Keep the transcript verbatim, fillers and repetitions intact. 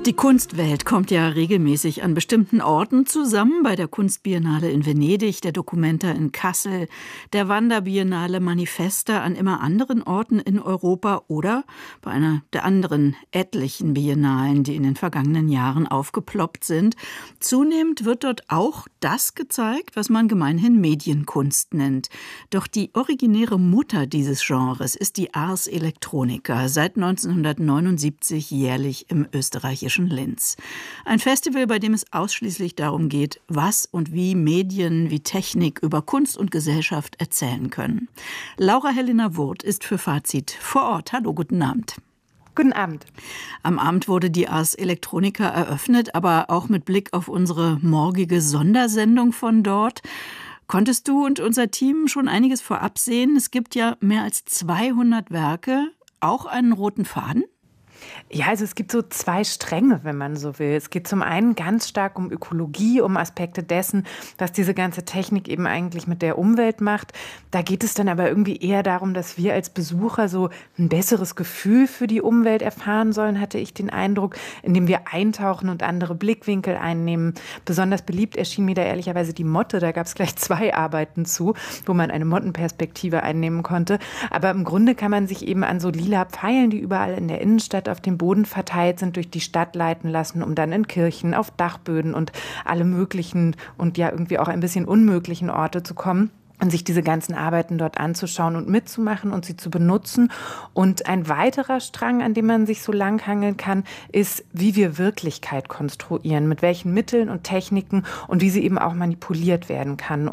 Die Kunstwelt kommt ja regelmäßig an bestimmten Orten zusammen, bei der Kunstbiennale in Venedig, der Documenta in Kassel, der Wanderbiennale Manifesta an immer anderen Orten in Europa oder bei einer der anderen etlichen Biennalen, die in den vergangenen Jahren aufgeploppt sind. Zunehmend wird dort auch das gezeigt, was man gemeinhin Medienkunst nennt. Doch die originäre Mutter dieses Genres ist die Ars Electronica, seit neunzehnhundertneunundsiebzig jährlich im österreichischen Linz. Ein Festival, bei dem es ausschließlich darum geht, was und wie Medien, wie Technik über Kunst und Gesellschaft erzählen können. Laura Helena Wurth ist für Fazit vor Ort. Hallo, guten Abend. Guten Abend. Am Abend wurde die Ars Electronica eröffnet, aber auch mit Blick auf unsere morgige Sondersendung von dort. Konntest du und unser Team schon einiges vorab sehen? Es gibt ja mehr als zweihundert Werke, auch einen roten Faden? Ja, also es gibt so zwei Stränge, wenn man so will. Es geht zum einen ganz stark um Ökologie, um Aspekte dessen, was diese ganze Technik eben eigentlich mit der Umwelt macht. Da geht es dann aber irgendwie eher darum, dass wir als Besucher so ein besseres Gefühl für die Umwelt erfahren sollen, hatte ich den Eindruck, indem wir eintauchen und andere Blickwinkel einnehmen. Besonders beliebt erschien mir da ehrlicherweise die Motte. Da gab es gleich zwei Arbeiten zu, wo man eine Mottenperspektive einnehmen konnte. Aber im Grunde kann man sich eben an so lila Pfeilen, die überall in der Innenstadt auf dem Boden verteilt sind, durch die Stadt leiten lassen, um dann in Kirchen, auf Dachböden und alle möglichen und ja irgendwie auch ein bisschen unmöglichen Orte zu kommen und sich diese ganzen Arbeiten dort anzuschauen und mitzumachen und sie zu benutzen. Und ein weiterer Strang, an dem man sich so langhangeln kann, ist, wie wir Wirklichkeit konstruieren, mit welchen Mitteln und Techniken und wie sie eben auch manipuliert werden kann.